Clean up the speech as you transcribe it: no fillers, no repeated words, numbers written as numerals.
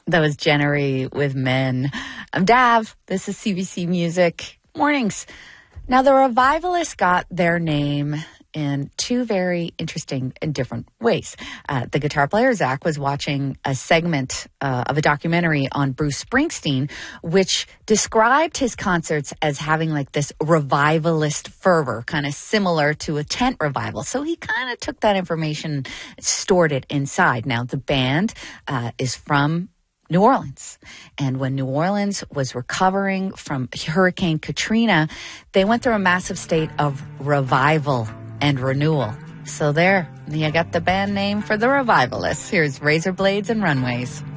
That was Jennery with Men. I'm Dav. This is CBC Music Mornings. Now, the Revivalists got their name in two very interesting and different ways. The guitar player, Zach, was watching a segment of a documentary on Bruce Springsteen, which described his concerts as having like this revivalist fervor, kind of similar to a tent revival. So he kind of took that information, stored it inside. Now, the band is from New Orleans. And when New Orleans was recovering from Hurricane Katrina, they went through a massive state of revival and renewal. So there, you got the band name for the Revivalists. Here's Razor Blades and Runways.